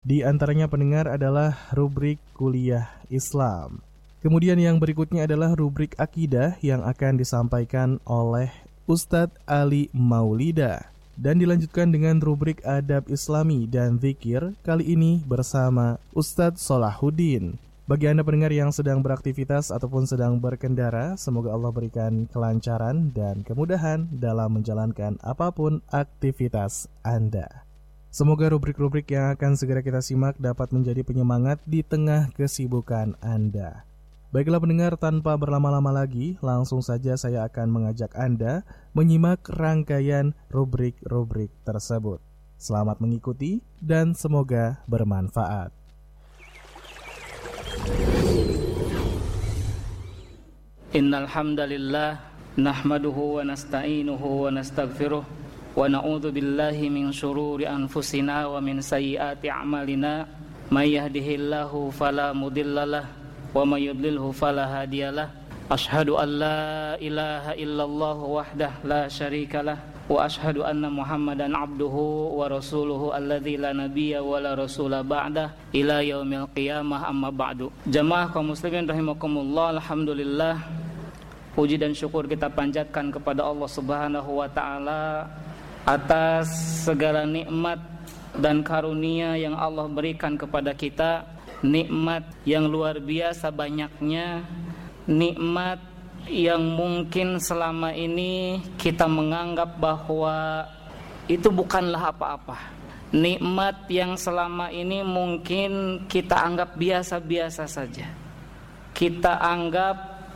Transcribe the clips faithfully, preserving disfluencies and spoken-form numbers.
Di antaranya pendengar adalah rubrik kuliah Islam. Kemudian yang berikutnya adalah rubrik akidah yang akan disampaikan oleh Ustadz Ali Maulida. Dan dilanjutkan dengan rubrik adab Islami dan zikir, kali ini bersama Ustadz Solahuddin. Bagi Anda pendengar yang sedang beraktivitas ataupun sedang berkendara, semoga Allah berikan kelancaran dan kemudahan dalam menjalankan apapun aktivitas Anda. Semoga rubrik-rubrik yang akan segera kita simak dapat menjadi penyemangat di tengah kesibukan Anda. Baiklah pendengar, tanpa berlama-lama lagi, langsung saja saya akan mengajak Anda menyimak rangkaian rubrik-rubrik tersebut. Selamat mengikuti dan semoga bermanfaat. Innal hamdalillah nahmaduhu wa nasta'inuhu wa nastaghfiruh wa na'udzu billahi min syururi anfusina wa min sayyiati a'malina may yahdihillahu fala mudhillalah wa may yudlilhu fala hadiyalah. Asyhadu an la ilaha illallah wahdah la syarikalah wa asyhadu anna Muhammadan abduhu wa rasuluhu alladzi la nabiyya wa la rasula ba'dah ila yaumil qiyamah, amma ba'du. Jamaah kaum muslimin rahimakumullah, alhamdulillah, puji dan syukur kita panjatkan kepada Allah Subhanahu wa taala atas segala nikmat dan karunia yang Allah berikan kepada kita, nikmat yang luar biasa banyaknya, nikmat yang mungkin selama ini kita menganggap bahwa itu bukanlah apa-apa. Nikmat yang selama ini mungkin kita anggap biasa-biasa saja. Kita anggap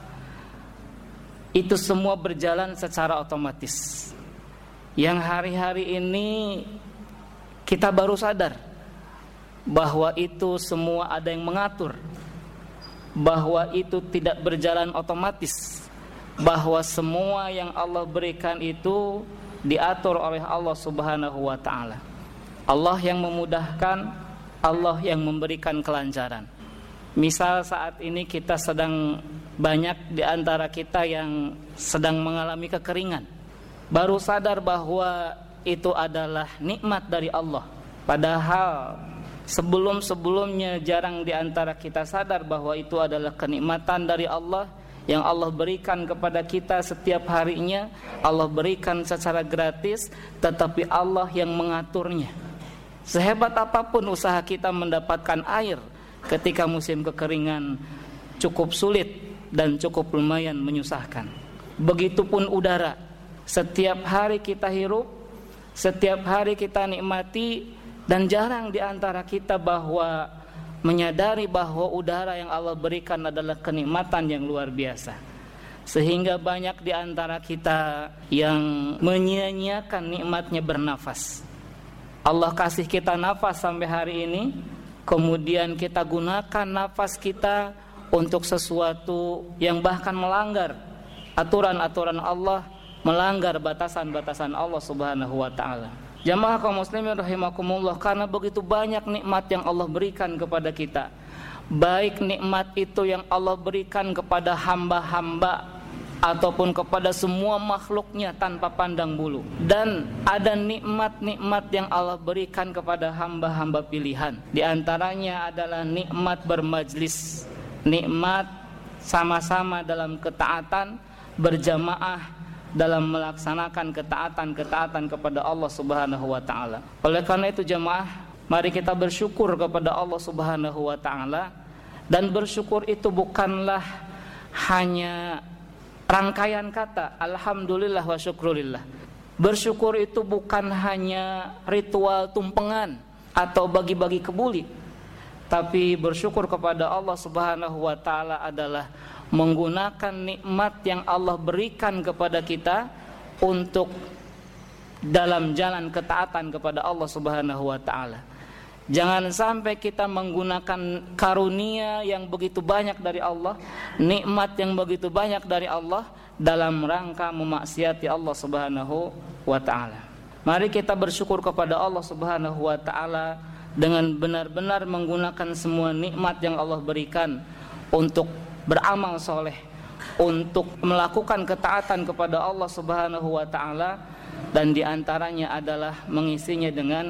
itu semua berjalan secara otomatis. Yang hari-hari ini kita baru sadar bahwa itu semua ada yang mengatur, bahwa itu tidak berjalan otomatis, bahwa semua yang Allah berikan itu diatur oleh Allah Subhanahu wa taala. Allah yang memudahkan, Allah yang memberikan kelancaran. Misal saat ini kita sedang banyak di antara kita yang sedang mengalami kekeringan. Baru sadar bahwa itu adalah nikmat dari Allah. Padahal sebelum-sebelumnya jarang di antara kita sadar bahwa itu adalah kenikmatan dari Allah yang Allah berikan kepada kita setiap harinya. Allah berikan secara gratis, tetapi Allah yang mengaturnya. Sehebat apapun usaha kita mendapatkan air ketika musim kekeringan, cukup sulit dan cukup lumayan menyusahkan. Begitupun udara. Setiap hari kita hirup, setiap hari kita nikmati, dan jarang di antara kita bahwa menyadari bahwa udara yang Allah berikan adalah kenikmatan yang luar biasa. Sehingga banyak di antara kita yang menyia-nyiakan nikmatnya bernafas. Allah kasih kita nafas sampai hari ini, kemudian kita gunakan nafas kita untuk sesuatu yang bahkan melanggar aturan-aturan Allah, melanggar batasan-batasan Allah Subhanahu wa taala. Jamaah kaum muslimin rahimakumullah, karena begitu banyak nikmat yang Allah berikan kepada kita. Baik nikmat itu yang Allah berikan kepada hamba-hamba ataupun kepada semua makhluknya tanpa pandang bulu. Dan ada nikmat-nikmat yang Allah berikan kepada hamba-hamba pilihan. Di antaranya adalah nikmat bermajlis, nikmat sama-sama dalam ketaatan, berjamaah dalam melaksanakan ketaatan-ketaatan kepada Allah Subhanahu wa taala. Oleh karena itu jemaah, mari kita bersyukur kepada Allah Subhanahu wa taala, dan bersyukur itu bukanlah hanya rangkaian kata alhamdulillah wa syukrulillah. Bersyukur itu bukan hanya ritual tumpengan atau bagi-bagi kebuli, tapi bersyukur kepada Allah Subhanahu wa taala adalah menggunakan nikmat yang Allah berikan kepada kita untuk dalam jalan ketaatan kepada Allah Subhanahu wa taala. Jangan sampai kita menggunakan karunia yang begitu banyak dari Allah, nikmat yang begitu banyak dari Allah dalam rangka memaksiati Allah Subhanahu wa taala. Mari kita bersyukur kepada Allah Subhanahu wa taala dengan benar-benar menggunakan semua nikmat yang Allah berikan untuk beramal soleh, untuk melakukan ketaatan kepada Allah Subhanahu wa taala, dan diantaranya adalah mengisinya dengan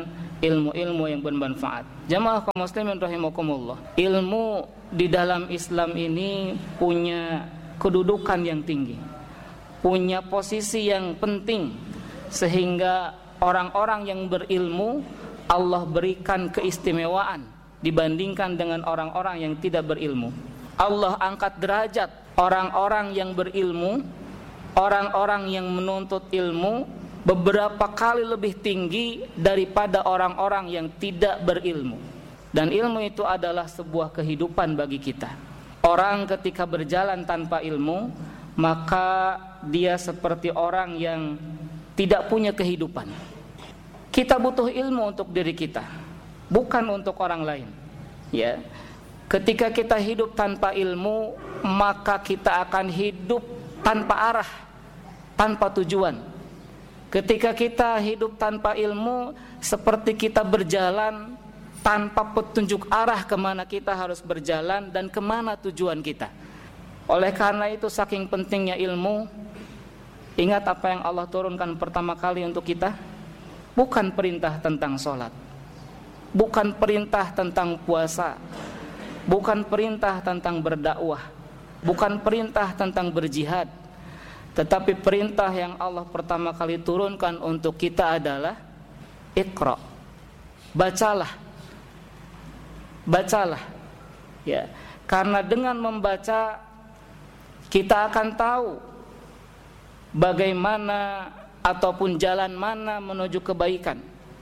ilmu-ilmu yang bermanfaat. Jamaah kaum muslimin rahimakumullah. Ilmu di dalam Islam ini punya kedudukan yang tinggi, punya posisi yang penting, sehingga orang-orang yang berilmu Allah berikan keistimewaan dibandingkan dengan orang-orang yang tidak berilmu. Allah angkat derajat orang-orang yang berilmu, orang-orang yang menuntut ilmu beberapa kali lebih tinggi daripada orang-orang yang tidak berilmu. Dan ilmu itu adalah sebuah kehidupan bagi kita. Orang ketika berjalan tanpa ilmu, maka dia seperti orang yang tidak punya kehidupan. Kita butuh ilmu untuk diri kita, bukan untuk orang lain. Ya. Ketika kita hidup tanpa ilmu, maka kita akan hidup tanpa arah, tanpa tujuan. Ketika kita hidup tanpa ilmu, seperti kita berjalan tanpa petunjuk arah kemana kita harus berjalan dan kemana tujuan kita. Oleh karena itu saking pentingnya ilmu, ingat apa yang Allah turunkan pertama kali untuk kita? Bukan perintah tentang sholat, bukan perintah tentang puasa, bukan perintah tentang berdakwah, bukan perintah tentang berjihad. Tetapi perintah yang Allah pertama kali turunkan untuk kita adalah Iqra. Bacalah. Bacalah. Ya, karena dengan membaca kita akan tahu bagaimana ataupun jalan mana menuju kebaikan.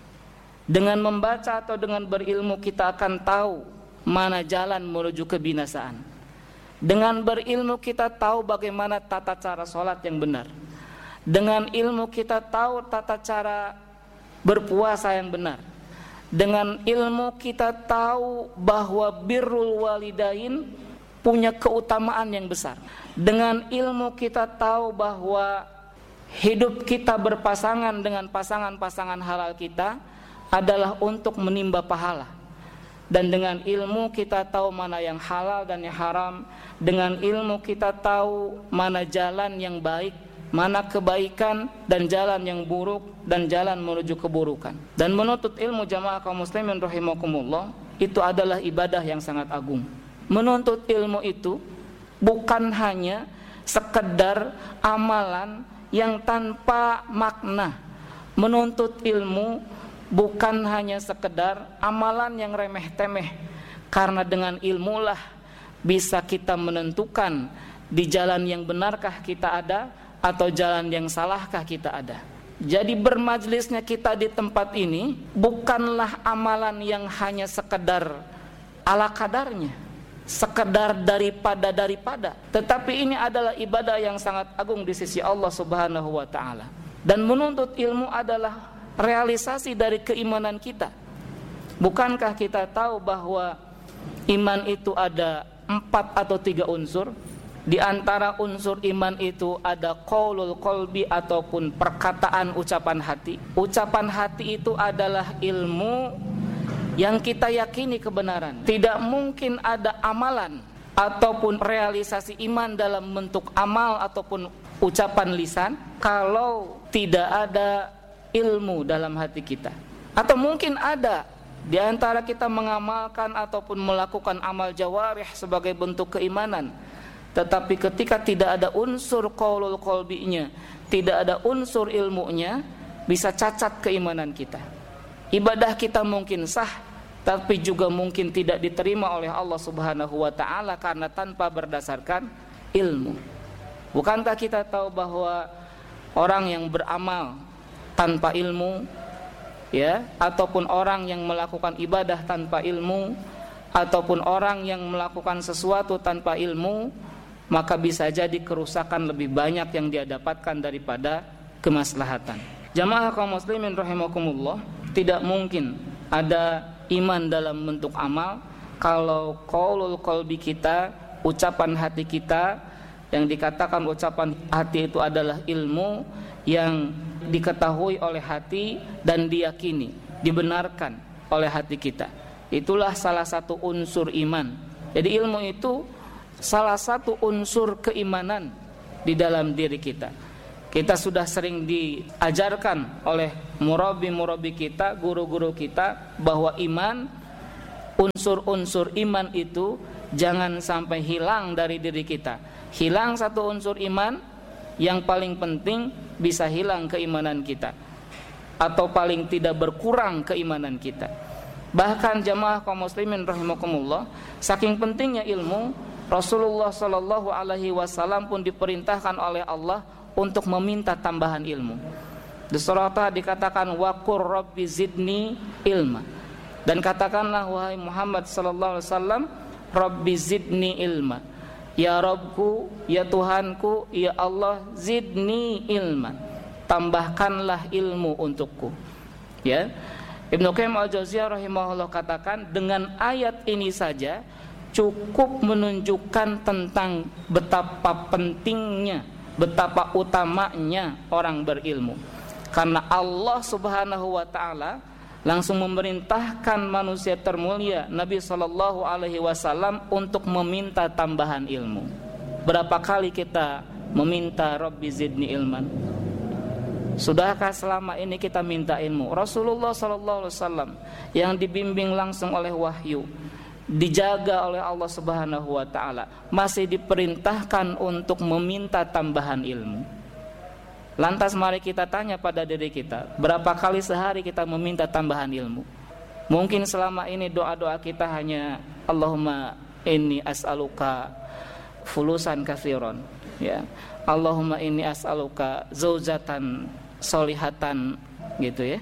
Dengan membaca atau dengan berilmu kita akan tahu mana jalan menuju kebinasaan. Dengan berilmu kita tahu bagaimana tata cara sholat yang benar. Dengan ilmu kita tahu tata cara berpuasa yang benar. Dengan ilmu kita tahu bahwa birrul walidain punya keutamaan yang besar. Dengan ilmu kita tahu bahwa hidup kita berpasangan dengan pasangan-pasangan halal kita adalah untuk menimba pahala. Dan dengan ilmu kita tahu mana yang halal dan yang haram. Dengan ilmu kita tahu mana jalan yang baik, mana kebaikan dan jalan yang buruk dan jalan menuju keburukan. Dan menuntut ilmu jamaah kaum muslimin rahimakumullah itu adalah ibadah yang sangat agung. Menuntut ilmu itu bukan hanya sekedar amalan yang tanpa makna. Menuntut ilmu bukan hanya sekedar amalan yang remeh-temeh, karena dengan ilmulah bisa kita menentukan di jalan yang benarkah kita ada atau jalan yang salahkah kita ada. Jadi bermajlisnya kita di tempat ini bukanlah amalan yang hanya sekedar ala kadarnya, sekedar daripada daripada, tetapi ini adalah ibadah yang sangat agung di sisi Allah Subhanahu wa taala. Dan menuntut ilmu adalah realisasi dari keimanan kita. Bukankah kita tahu bahwa iman itu ada empat atau tiga unsur? Di antara unsur iman itu ada qaulul qalbi ataupun perkataan ucapan hati. Ucapan hati itu adalah ilmu yang kita yakini kebenaran. Tidak mungkin ada amalan ataupun realisasi iman dalam bentuk amal ataupun ucapan lisan kalau tidak ada ilmu dalam hati kita. Atau mungkin ada di antara kita mengamalkan ataupun melakukan amal jawarih sebagai bentuk keimanan, tetapi ketika tidak ada unsur qaulul qalbinya, tidak ada unsur ilmunya, bisa cacat keimanan kita. Ibadah kita mungkin sah, tapi juga mungkin tidak diterima oleh Allah Subhanahu wa taala karena tanpa berdasarkan ilmu. Bukankah kita tahu bahwa orang yang beramal tanpa ilmu, ya, ataupun orang yang melakukan ibadah tanpa ilmu, ataupun orang yang melakukan sesuatu tanpa ilmu, maka bisa jadi kerusakan lebih banyak yang dia dapatkan daripada kemaslahatan. Jamaah kaum muslimin rahimakumullah, tidak mungkin ada iman dalam bentuk amal kalau qaulul qalbi kita, ucapan hati kita, yang dikatakan ucapan hati itu adalah ilmu yang diketahui oleh hati dan diyakini, dibenarkan oleh hati kita. Itulah salah satu unsur iman. Jadi ilmu itu salah satu unsur keimanan di dalam diri kita. Kita sudah sering diajarkan oleh murabi-murabi kita, guru-guru kita, bahwa iman, unsur-unsur iman itu jangan sampai hilang dari diri kita. Hilang satu unsur iman, yang paling penting bisa hilang keimanan kita, atau paling tidak berkurang keimanan kita. Bahkan jamaah kaum muslimin rahimakumullah, saking pentingnya ilmu, Rasulullah sallallahu alaihi wasallam pun diperintahkan oleh Allah untuk meminta tambahan ilmu. Di surah Taha dikatakan waqur rabbi zidni ilma. Dan katakanlah wahai Muhammad sallallahu alaihi wasallam, rabbi zidni ilma. Ya Rabbku, ya Tuhanku, ya Allah, zidni ilma. Tambahkanlah ilmu untukku. Ya. Ibnu Qayyim al-Jauziyah rahimahullah katakan, dengan ayat ini saja cukup menunjukkan tentang betapa pentingnya, betapa utamanya orang berilmu. Karena Allah Subhanahu wa taala langsung memerintahkan manusia termulia Nabi sallallahu alaihi wasallam untuk meminta tambahan ilmu. Berapa kali kita meminta Rabbi zidni ilman? Sudahkah selama ini kita minta ilmu? Rasulullah sallallahu alaihi wasallam yang dibimbing langsung oleh wahyu, dijaga oleh Allah Subhanahu wa taala, masih diperintahkan untuk meminta tambahan ilmu. Lantas mari kita tanya pada diri kita, berapa kali sehari kita meminta tambahan ilmu? Mungkin selama ini doa-doa kita hanya Allahumma inni as'aluka fulusan katsiran, ya. Allahumma inni as'aluka zaujatan solihatan, gitu ya.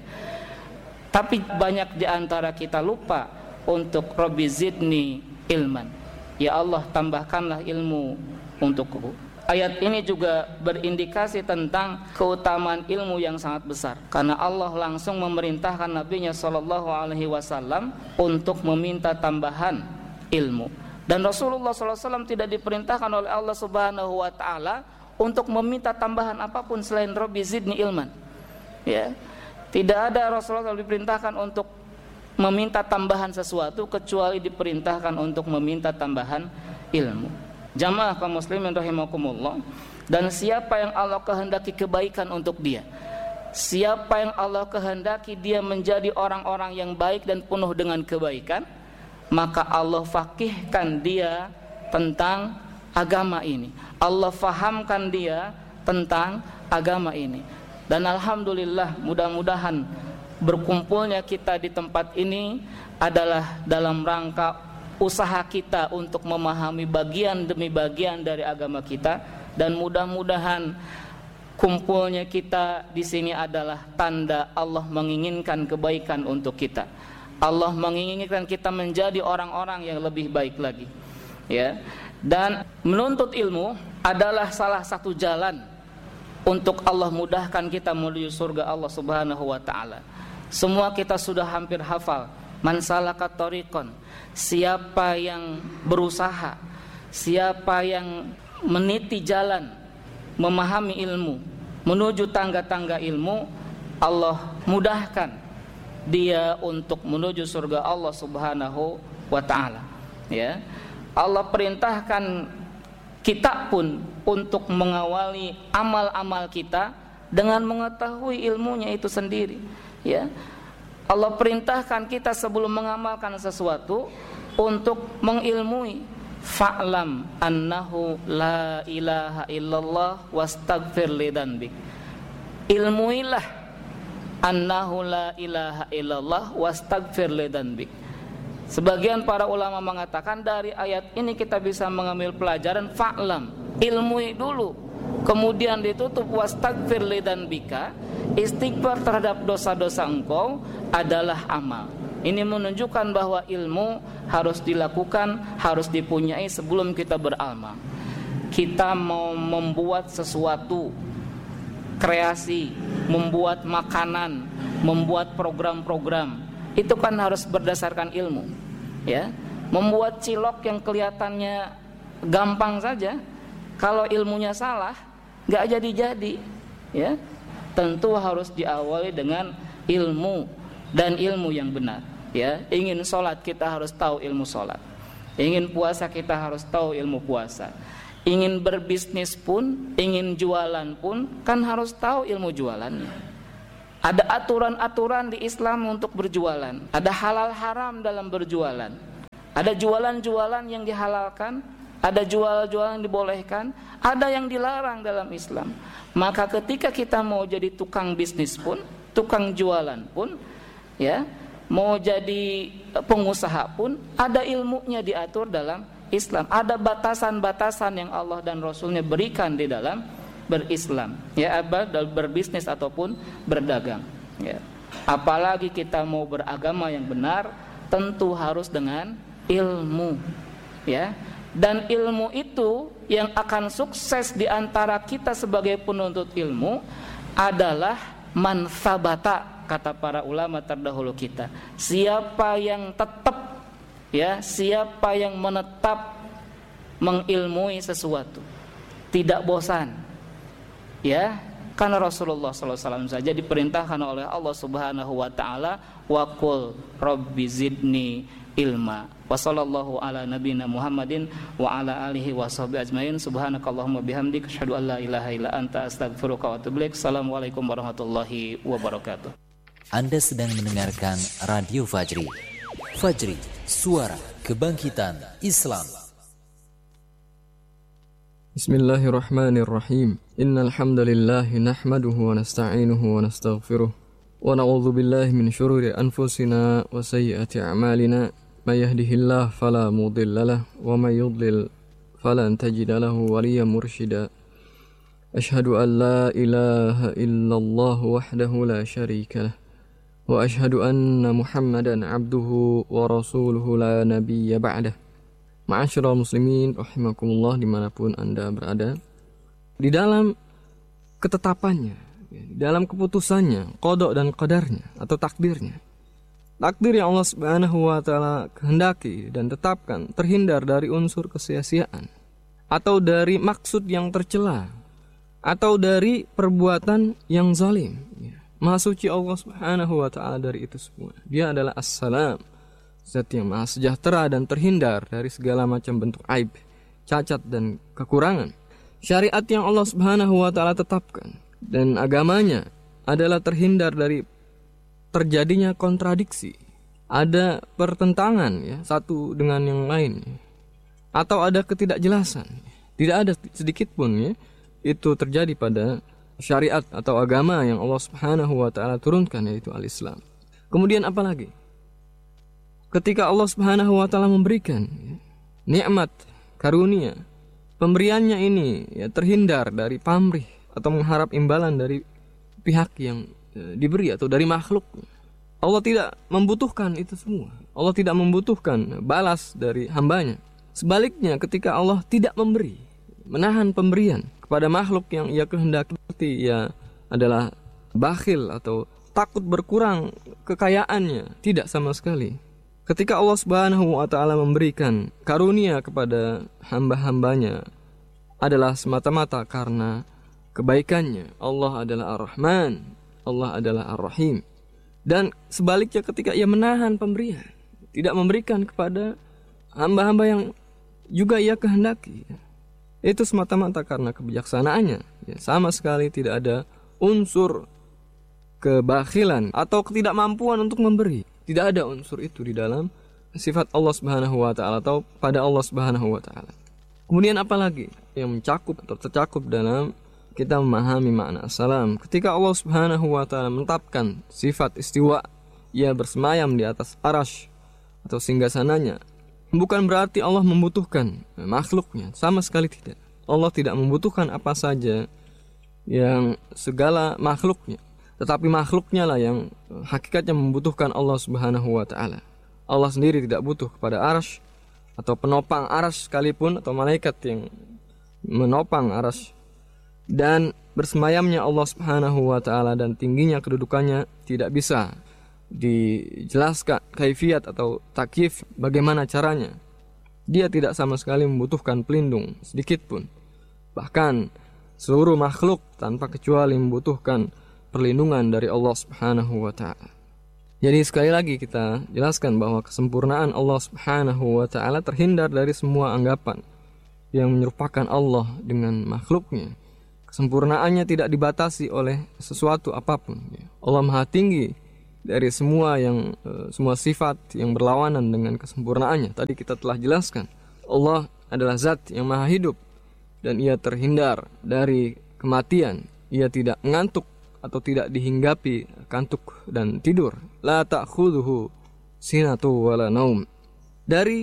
Tapi banyak di antara kita lupa untuk Rabbi zidni ilman. Ya Allah, tambahkanlah ilmu untukku. Ayat ini juga berindikasi tentang keutamaan ilmu yang sangat besar, karena Allah langsung memerintahkan Nabi-Nya sallallahu alaihi wasallam untuk meminta tambahan ilmu. Dan Rasulullah sallallahu alaihi wasallam tidak diperintahkan oleh Allah Subhanahu wa taala untuk meminta tambahan apapun selain Rabbi zidni ilman. Ya. Tidak ada Rasulullah diperintahkan untuk meminta tambahan sesuatu kecuali diperintahkan untuk meminta tambahan ilmu. Jamaah kaum muslimin rahimakumullah, dan siapa yang Allah kehendaki kebaikan untuk dia, siapa yang Allah kehendaki dia menjadi orang-orang yang baik dan penuh dengan kebaikan, maka Allah faqihkan dia tentang agama ini, Allah fahamkan dia tentang agama ini. Dan alhamdulillah, mudah-mudahan berkumpulnya kita di tempat ini adalah dalam rangka usaha kita untuk memahami bagian demi bagian dari agama kita, dan mudah-mudahan kumpulnya kita di sini adalah tanda Allah menginginkan kebaikan untuk kita. Allah menginginkan kita menjadi orang-orang yang lebih baik lagi. Ya. Dan menuntut ilmu adalah salah satu jalan untuk Allah mudahkan kita menuju surga Allah Subhanahu wa taala. Semua kita sudah hampir hafal. Man salaka tariqan, siapa yang berusaha, siapa yang meniti jalan memahami ilmu, menuju tangga-tangga ilmu, Allah mudahkan dia untuk menuju surga Allah Subhanahu wa taala. Ya. Allah perintahkan kita pun untuk mengawali amal-amal kita dengan mengetahui ilmunya itu sendiri. Ya. Allah perintahkan kita sebelum mengamalkan sesuatu untuk mengilmui. Fa'lam annahu la ilaha illallah wastaghfir lidzanbik. Ilmuilah annahu la ilaha illallah wastaghfir lidzanbik. Sebagian para ulama mengatakan dari ayat ini kita bisa mengambil pelajaran fa'lam, ilmui dulu, kemudian ditutup wastaghfir lidzanbika. Istighfar terhadap dosa-dosa engkau adalah amal. Ini menunjukkan bahwa ilmu harus dilakukan, harus dipunyai sebelum kita beramal. Kita mau membuat sesuatu, kreasi, membuat makanan, membuat program-program, itu kan harus berdasarkan ilmu. Ya, membuat cilok yang kelihatannya gampang saja, kalau ilmunya salah, nggak jadi-jadi. Ya. Tentu harus diawali dengan ilmu dan ilmu yang benar. Ya, ingin sholat kita harus tahu ilmu sholat. Ingin puasa kita harus tahu ilmu puasa. ingin berbisnis pun, ingin jualan pun kan harus tahu ilmu jualannya. Ada aturan-aturan di Islam untuk berjualan, ada halal haram dalam berjualan, ada jualan-jualan yang dihalalkan, ada jual-jualan yang dibolehkan, ada yang dilarang dalam Islam. Maka ketika kita mau jadi tukang bisnis pun, tukang jualan pun, ya, mau jadi pengusaha pun, ada ilmunya diatur dalam Islam. Ada batasan-batasan yang Allah dan Rasulnya berikan di dalam berislam, ya, berbisnis ataupun berdagang, ya. Apalagi kita mau beragama yang benar, tentu harus dengan ilmu, ya. Dan ilmu itu yang akan sukses di antara kita sebagai penuntut ilmu adalah man sabata, kata para ulama terdahulu kita. Siapa yang tetap, ya, siapa yang menetap mengilmui sesuatu, tidak bosan. Ya, karena Rasulullah sallallahu alaihi wasallam saja diperintahkan oleh Allah Subhanahu wa taala, wa qul rabbi zidni ilma. Wa sallallahu ala nabiyina Muhammadin wa ala alihi washabihi ajmain. Subhanakallahumma bihamdika asyhadu an la ilaha illa anta astaghfiruka wa atubu ilaik. Assalamualaikum warahmatullahi wabarakatuh. Anda sedang mendengarkan Radio Fajri. Fajri, suara kebangkitan Islam. Bismillahirrahmanirrahim. Innal hamdalillah nahmaduhu wa nasta'inuhu wa nastaghfiruh wa na'udzu billahi min shururi anfusina wa sayyiati a'malina. May yahdihillahu fala mudilla lahu wa may yudlil falan tajida lahu waliyyan mursyida. Asyhadu an la ilaha illallah wahdahu la syarika lah wa asyhadu anna Muhammadan abduhu wa rasuluhu la nabiyya ba'dah. Ma'asyiral muslimin rahimakumullah dimanapun Anda berada, di dalam ketetapannya, di dalam keputusannya, qada dan qadarnya atau takdirnya, takdir yang Allah Subhanahu wa taala kehendaki dan tetapkan terhindar dari unsur kesia-siaan atau dari maksud yang tercela atau dari perbuatan yang zalim. Maha suci Allah Subhanahu wa taala dari itu semua. Dia adalah As-Salam, Zat yang maha sejahtera dan terhindar dari segala macam bentuk aib, cacat dan kekurangan. Syariat yang Allah Subhanahu wa taala tetapkan dan agamanya adalah terhindar dari terjadinya kontradiksi, ada pertentangan, ya, satu dengan yang lain, atau ada ketidakjelasan. Tidak ada sedikit pun, ya, itu terjadi pada syariat atau agama yang Allah Subhanahu wa taala turunkan, yaitu al-Islam. Kemudian apa lagi? Ketika Allah Subhanahu wa taala memberikan, ya, nikmat, karunia, pemberiannya ini, ya, terhindar dari pamrih atau mengharap imbalan dari pihak yang, ya, diberi atau dari makhluk. Allah tidak membutuhkan itu semua. Allah tidak membutuhkan balas dari hambanya. Sebaliknya, ketika Allah tidak memberi, menahan pemberian kepada makhluk yang ia kehendaki, berarti ia adalah bakhil atau takut berkurang kekayaannya. Tidak sama sekali. Ketika Allah Subhanahu wa taala memberikan karunia kepada hamba-hambanya adalah semata-mata karena kebaikannya. Allah adalah Ar-Rahman, Allah adalah Ar-Rahim. Dan sebaliknya ketika ia menahan pemberian, tidak memberikan kepada hamba-hamba yang juga ia kehendaki, itu semata-mata karena kebijaksanaannya, ya, sama sekali tidak ada unsur kebakhilan atau ketidakmampuan untuk memberi. Tidak ada unsur itu di dalam sifat Allah Subhanahu wa taala atau pada Allah Subhanahu wa taala. Kemudian apa lagi yang mencakup atau tercakup dalam kita memahami makna salam? Ketika Allah Subhanahu wa taala menetapkan sifat istiwa, ia bersemayam di atas arasy atau singgasananya, bukan berarti Allah membutuhkan makhluknya, sama sekali tidak. Allah tidak membutuhkan apa saja yang segala makhluknya, tetapi makhluknya lah yang hakikatnya membutuhkan Allah Subhanahu wa taala. Allah sendiri tidak butuh kepada arasy atau penopang arasy sekalipun atau malaikat yang menopang arasy. Dan bersemayamnya Allah Subhanahu wa taala dan tingginya kedudukannya tidak bisa dijelaskan kaifiat atau takyif bagaimana caranya. Dia tidak sama sekali membutuhkan pelindung sedikit pun. Bahkan seluruh makhluk tanpa kecuali membutuhkan perlindungan dari Allah Subhanahu wa taala. Jadi sekali lagi kita jelaskan bahwa kesempurnaan Allah Subhanahu wa taala terhindar dari semua anggapan yang menyerupakan Allah dengan makhluknya. Kesempurnaannya tidak dibatasi oleh sesuatu apapun. Allah Maha tinggi dari semua yang semua sifat yang berlawanan dengan kesempurnaannya. Tadi kita telah jelaskan, Allah adalah zat yang maha hidup dan ia terhindar dari kematian. Ia tidak mengantuk atau tidak dihinggapi kantuk dan tidur. La ta'khudhuhu sinatu wala naum. Dari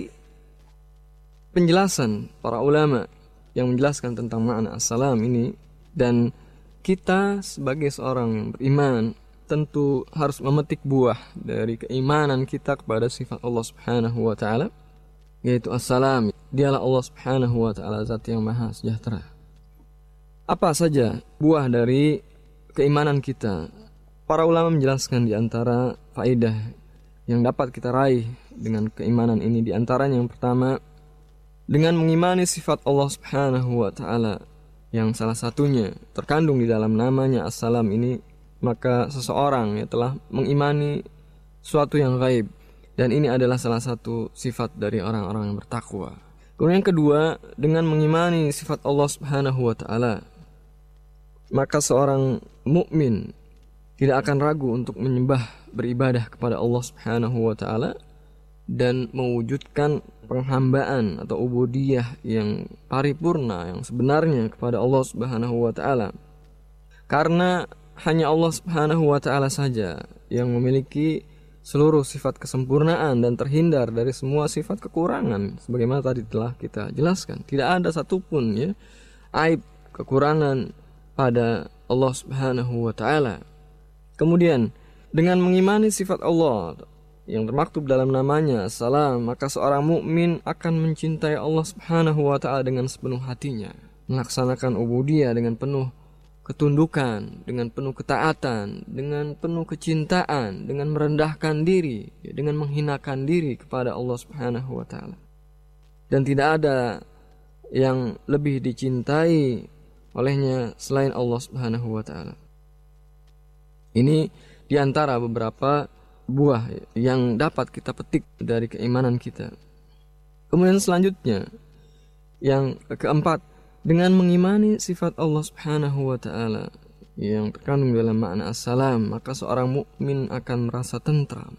penjelasan para ulama yang menjelaskan tentang makna as-salam ini, dan kita sebagai seorang yang beriman tentu harus memetik buah dari keimanan kita kepada sifat Allah Subhanahu wa taala, yaitu as-salam. Dialah Allah Subhanahu wa taala zat yang maha sejahtera. Apa saja buah dari keimanan kita? Para ulama menjelaskan di antara faedah yang dapat kita raih dengan keimanan ini, di antaranya yang pertama, dengan mengimani sifat Allah Subhanahu wa taala yang salah satunya terkandung di dalam namanya as-salam ini, maka seseorang ya telah mengimani suatu yang gaib, dan ini adalah salah satu sifat dari orang-orang yang bertakwa. Kemudian yang kedua, dengan mengimani sifat Allah Subhanahu wa taala, maka seorang mukmin tidak akan ragu untuk menyembah, beribadah kepada Allah Subhanahu wa taala dan mewujudkan penghambaan atau ubudiyah yang paripurna, yang sebenarnya kepada Allah Subhanahu wa taala. Karena hanya Allah Subhanahu wa taala saja yang memiliki seluruh sifat kesempurnaan dan terhindar dari semua sifat kekurangan, sebagaimana tadi telah kita jelaskan. Tidak ada satupun ya aib, kekurangan pada Allah Subhanahu wa taala. Kemudian dengan mengimani sifat Allah yang termaktub dalam namanya as-salam, maka seorang mukmin akan mencintai Allah Subhanahu wa taala dengan sepenuh hatinya, melaksanakan ubudiyah dengan penuh ketundukan, dengan penuh ketaatan, dengan penuh kecintaan, dengan merendahkan diri, dengan menghinakan diri kepada Allah Subhanahu wa taala. Dan tidak ada yang lebih dicintai olehnya selain Allah Subhanahu wa taala. Ini di antara beberapa buah yang dapat kita petik dari keimanan kita. Kemudian selanjutnya, yang keempat, dengan mengimani sifat Allah Subhanahu wa taala yang terkandung dalam makna as-salam, maka seorang mukmin akan merasa tentram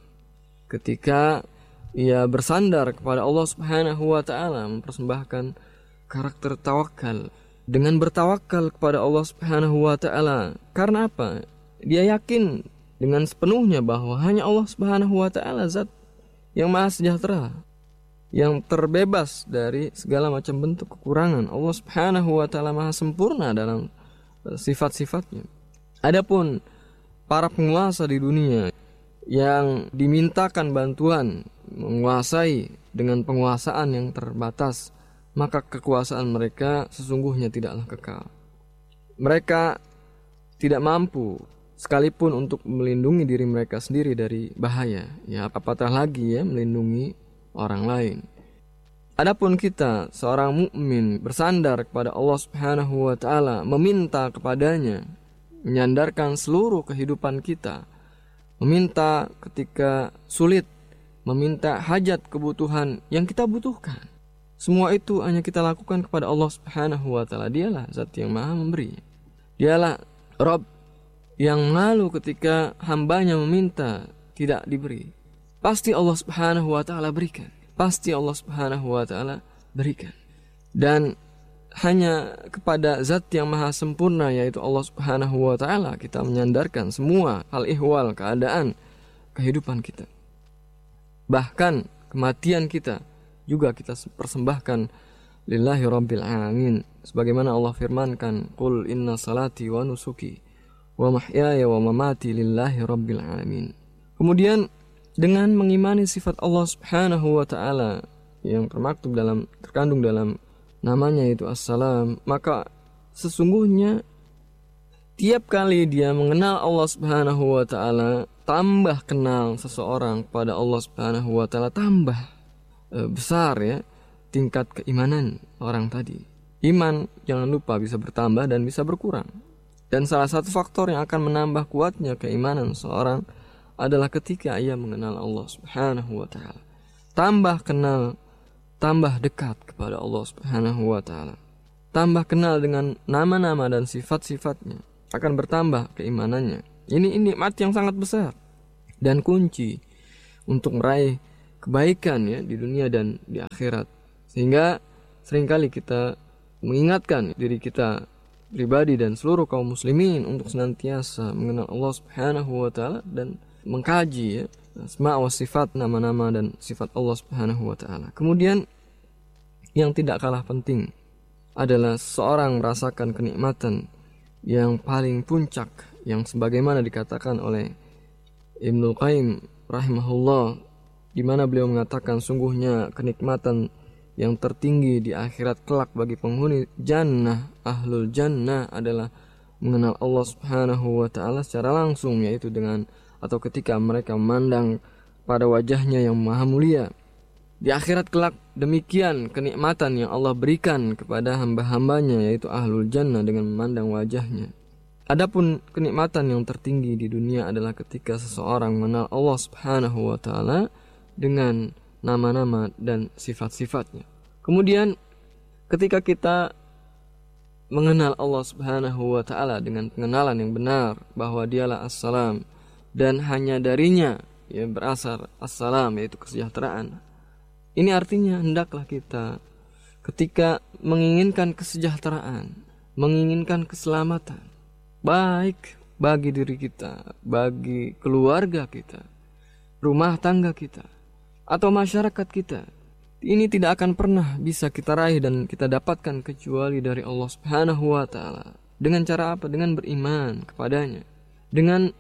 ketika ia bersandar kepada Allah Subhanahu wa taala, mempersembahkan karakter tawakal. Dengan bertawakal kepada Allah Subhanahu wa taala, karena apa? Dia yakin dengan sepenuhnya bahwa hanya Allah Subhanahu wa taala zat yang maha sejahtera, yang terbebas dari segala macam bentuk kekurangan. Allah Subhanahu wa taala maha sempurna dalam sifat-sifatnya. Adapun para penguasa di dunia yang dimintakan bantuan menguasai dengan penguasaan yang terbatas, maka kekuasaan mereka sesungguhnya tidaklah kekal. Mereka tidak mampu sekalipun untuk melindungi diri mereka sendiri dari bahaya, ya apatah lagi ya melindungi orang lain. Adapun kita, seorang mukmin bersandar kepada Allah Subhanahu wa taala, meminta kepadanya, menyandarkan seluruh kehidupan kita, meminta ketika sulit, meminta hajat kebutuhan yang kita butuhkan. Semua itu hanya kita lakukan kepada Allah Subhanahu wa taala. Dialah zat yang maha memberi. Dialah Rabb yang malu ketika hambanya meminta tidak diberi. Pasti Allah Subhanahu wa taala berikan. Pasti Allah Subhanahu wa taala berikan. Dan hanya kepada zat yang maha sempurna, yaitu Allah Subhanahu wa taala, kita menyandarkan semua hal ihwal, keadaan kehidupan kita. Bahkan kematian kita juga kita persembahkan lillahi rabbil alamin, sebagaimana Allah firmankan, qul inna salati wa nusuki wa mahyaya wa mamati lillahi rabbil alamin. Kemudian dengan mengimani sifat Allah Subhanahu wa taala yang termaktub dalam terkandung dalam namanya itu as-salam, maka sesungguhnya tiap kali dia mengenal Allah Subhanahu wa taala, tambah kenal seseorang kepada Allah Subhanahu wa taala, tambah e, besar ya tingkat keimanan orang tadi. Iman jangan lupa bisa bertambah dan bisa berkurang. Dan salah satu faktor yang akan menambah kuatnya keimanan seorang adalah ketika ia mengenal Allah Subhanahu wa taala. Tambah kenal tambah dekat kepada Allah Subhanahu wa taala, tambah kenal dengan nama-nama dan sifat-sifatnya, akan bertambah keimanannya. Ini nikmat yang sangat besar dan kunci untuk meraih kebaikan ya di dunia dan di akhirat. Sehingga seringkali kita mengingatkan diri kita pribadi dan seluruh kaum muslimin untuk senantiasa mengenal Allah Subhanahu wa taala dan mengkaji ya asma wa sifat, nama-nama dan sifat Allah Subhanahu wa taala. Kemudian yang tidak kalah penting adalah seorang merasakan kenikmatan yang paling puncak yang sebagaimana dikatakan oleh Ibnu Qayyim rahimahullah, di mana beliau mengatakan sungguhnya kenikmatan yang tertinggi di akhirat kelak bagi penghuni jannah, ahlul jannah, adalah mengenal Allah Subhanahu wa taala secara langsung, yaitu dengan atau ketika mereka memandang pada wajahnya yang maha mulia. Di akhirat kelak demikian kenikmatan yang Allah berikan kepada hamba-hambanya, yaitu ahlul jannah, dengan memandang wajahnya. Adapun kenikmatan yang tertinggi di dunia adalah ketika seseorang mengenal Allah Subhanahu wa taala dengan nama-nama dan sifat-sifatnya. Kemudian ketika kita mengenal Allah Subhanahu wa taala dengan pengenalan yang benar bahwa Dialah As-Salam dan hanya darinya ya berasal As-Salam, yaitu kesejahteraan. Ini artinya hendaklah kita ketika menginginkan kesejahteraan, menginginkan keselamatan baik bagi diri kita, bagi keluarga kita, rumah tangga kita, atau masyarakat kita, ini tidak akan pernah bisa kita raih dan kita dapatkan kecuali dari Allah Subhanahu wa taala. Dengan cara apa? Dengan beriman kepadanya, dengan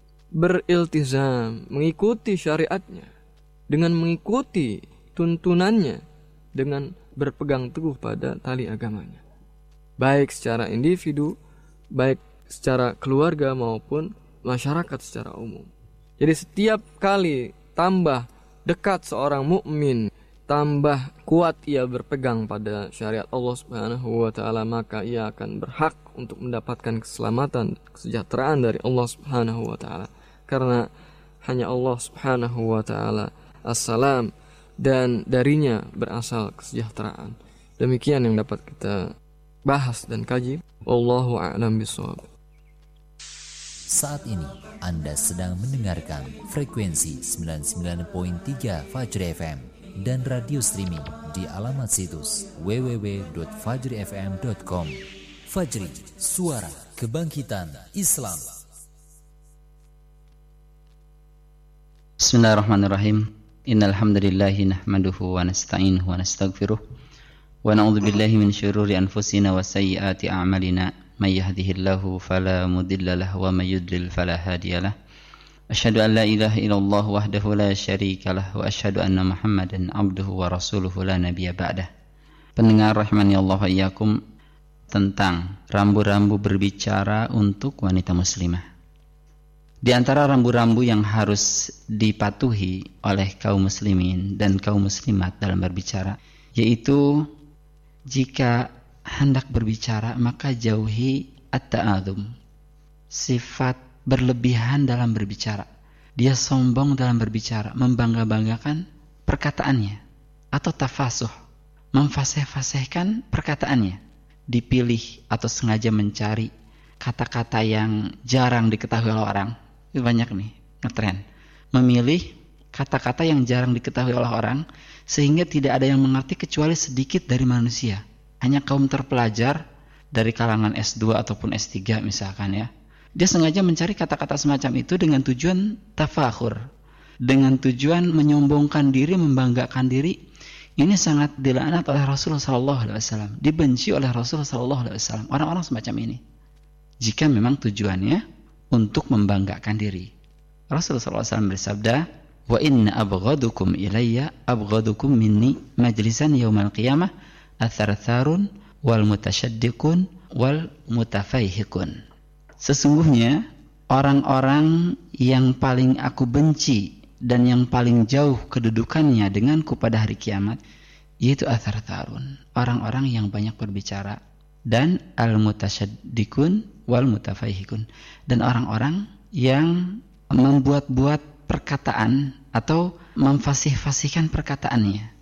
beriltizam, mengikuti syariatnya, dengan mengikuti tuntunannya, dengan berpegang teguh pada tali agamanya, baik secara individu, baik secara keluarga maupun masyarakat secara umum. Jadi setiap kali tambah dekat seorang mukmin, tambah kuat ia berpegang pada syariat Allah Subhanahu wa taala, maka ia akan berhak untuk mendapatkan keselamatan, kesejahteraan dari Allah Subhanahu wa taala. Karena hanya Allah Subhanahu wa taala As-Salam dan darinya berasal kesejahteraan. Demikian yang dapat kita bahas dan kaji. Wallahu a'lam bishawab. Saat ini Anda sedang mendengarkan frekuensi sembilan puluh sembilan koma tiga Fajri F M dan radio streaming di alamat situs w w w titik fajri f m titik com. Fajri, suara kebangkitan Islam. Bismillahirrahmanirrahim. Innal hamdalillahi nahmaduhu wa nasta'inuhu wa nastaghfiruh wa na'udzu billahi min syururi anfusina wa sayyiati a'malina. May yahdihillahu fala mudilla lahu wa may yudlil fala hadiyalah. Asyhadu an la ilaha illallah wahdahu la syarika lah wa asyhadu anna Muhammadan abduhu wa rasuluhu la nabiyya ba'dah. Pendengar rahimani Allah wa iyyakum, tentang rambu-rambu berbicara untuk wanita muslimah. Di antara rambu-rambu yang harus dipatuhi oleh kaum muslimin dan kaum muslimat dalam berbicara, yaitu jika hendak berbicara maka jauhi at-ta'adzum, sifat berlebihan dalam berbicara. Dia sombong dalam berbicara, membangga-banggakan perkataannya, atau tafasuh, memfasih-fasihkan perkataannya, dipilih atau sengaja mencari kata-kata yang jarang diketahui oleh orang. Itu banyak nih, ngetren. Memilih kata-kata yang jarang diketahui oleh orang sehingga tidak ada yang mengerti kecuali sedikit dari manusia. Hanya kaum terpelajar dari kalangan S dua ataupun S tiga misalkan ya. Dia sengaja mencari kata-kata semacam itu dengan tujuan tafakhur, dengan tujuan menyombongkan diri, membanggakan diri. Ini sangat dilaknat oleh Rasulullah sallallahu alaihi wasallam, dibenci oleh Rasulullah sallallahu alaihi wasallam. Orang-orang semacam ini, jika memang tujuannya untuk membanggakan diri. Rasulullah sallallahu alaihi wasallam bersabda, "Wa inna abghadukum ilayya abghadukum minni majlisan yaumal qiyamah athartharun wal mutasyaddiqun wal mutafaihikun." Sesungguhnya orang-orang yang paling aku benci dan yang paling jauh kedudukannya denganku pada hari kiamat yaitu athartharun, orang-orang yang banyak berbicara, dan al-mutasyaddiqun wal mutafaihikun, dan orang-orang yang membuat-buat perkataan atau memfasih-fasihkan perkataannya,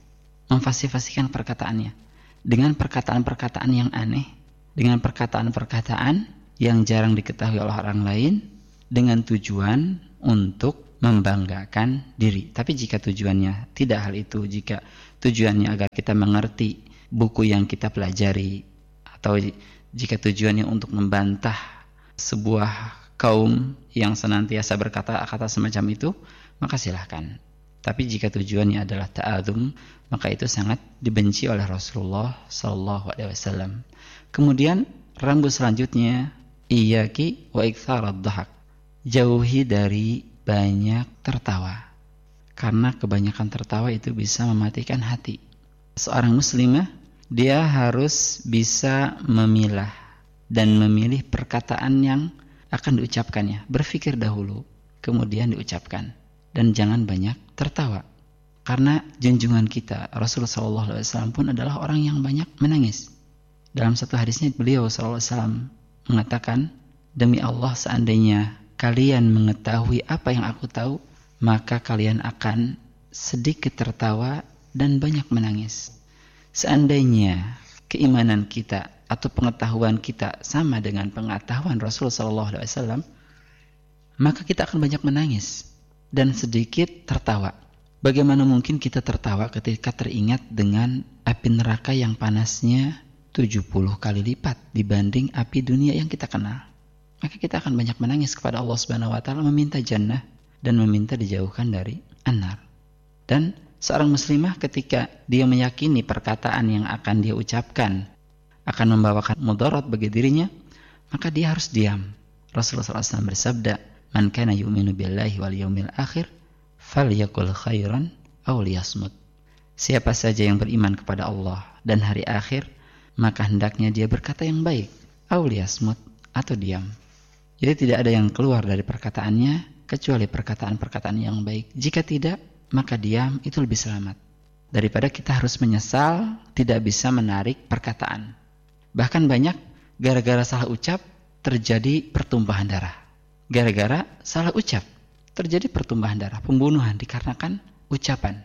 memfasih-fasihkan perkataannya dengan perkataan-perkataan yang aneh, dengan perkataan-perkataan yang jarang diketahui oleh orang lain, dengan tujuan untuk membanggakan diri. Tapi jika tujuannya tidak hal itu, jika tujuannya agar kita mengerti buku yang kita pelajari, atau jika tujuannya untuk membantah sebuah kaum yang senantiasa berkata-kata semacam itu, maka silahkan. Tapi jika tujuannya adalah ta'adzum, maka itu sangat dibenci oleh Rasulullah sallallahu alaihi wasallam. Kemudian rambu selanjutnya, iyyaki wa iktharad dhahak. Jauhi dari banyak tertawa. Karena kebanyakan tertawa itu bisa mematikan hati. Seorang muslimah, dia harus bisa memilah dan memilih perkataan yang akan diucapkannya. Berpikir dahulu, kemudian diucapkan. Dan jangan banyak tertawa. Karena junjungan kita, Rasulullah shallallahu alaihi wasallam pun adalah orang yang banyak menangis. Dalam satu hadisnya beliau shallallahu alaihi wasallam mengatakan, demi Allah, seandainya kalian mengetahui apa yang aku tahu, maka kalian akan sedikit tertawa dan banyak menangis. Seandainya keimanan kita atau pengetahuan kita sama dengan pengetahuan Rasulullah shallallahu alaihi wasallam, maka kita akan banyak menangis dan sedikit tertawa. Bagaimana mungkin kita tertawa ketika teringat dengan api neraka yang panasnya tujuh puluh kali lipat dibanding api dunia yang kita kenal? Maka kita akan banyak menangis kepada Allah Subhanahu wa taala, meminta jannah dan meminta dijauhkan dari an-nar. Dan seorang muslimah ketika dia meyakini perkataan yang akan dia ucapkan akan membawakan mudarat bagi dirinya, maka dia harus diam. Rasulullah shallallahu alaihi wasallam bersabda, man kana yu'minu billahi wal yawmil akhir falyakul khairan aw liyasmut. Siapa saja yang beriman kepada Allah dan hari akhir, maka hendaknya dia berkata yang baik, aw liyasmut, atau diam. Jadi tidak ada yang keluar dari perkataannya kecuali perkataan-perkataan yang baik. Jika tidak, maka diam itu lebih selamat daripada kita harus menyesal tidak bisa menarik perkataan. Bahkan banyak gara-gara salah ucap terjadi pertumpahan darah. Gara-gara salah ucap terjadi pertumpahan darah, pembunuhan dikarenakan ucapan.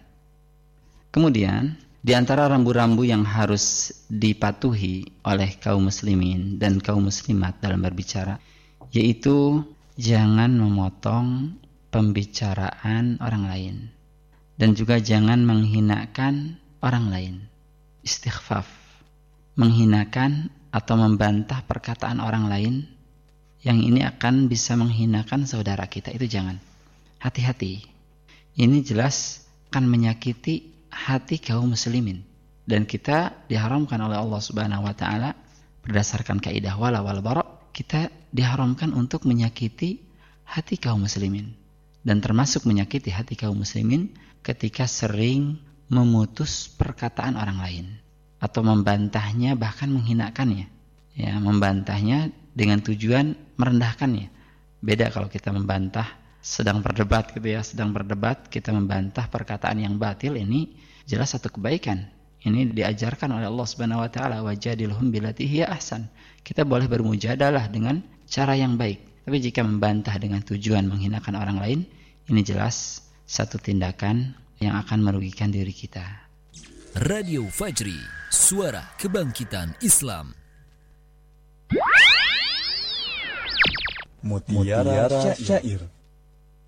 Kemudian di antara rambu-rambu yang harus dipatuhi oleh kaum muslimin dan kaum muslimat dalam berbicara, yaitu jangan memotong pembicaraan orang lain dan juga jangan menghinakan orang lain. Istighfaf, menghinakan atau membantah perkataan orang lain yang ini akan bisa menghinakan saudara kita, itu jangan. Hati-hati. Ini jelas akan menyakiti hati kaum muslimin, dan kita diharamkan oleh Allah Subhanahu wa taala berdasarkan kaidah wala wal bara, kita diharamkan untuk menyakiti hati kaum muslimin, dan termasuk menyakiti hati kaum muslimin ketika sering memutus perkataan orang lain atau membantahnya, bahkan menghinakannya. Ya, membantahnya dengan tujuan merendahkannya. Beda kalau kita membantah sedang berdebat gitu ya, sedang berdebat kita membantah perkataan yang batil, ini jelas satu kebaikan. Ini diajarkan oleh Allah Subhanahu wa taala, wajadilhum billati hiya ahsan. Kita boleh bermujadalah dengan cara yang baik. Tapi jika membantah dengan tujuan menghinakan orang lain, ini jelas satu tindakan yang akan merugikan diri kita. Radio Fajri, suara kebangkitan Islam. Mutiara Syair.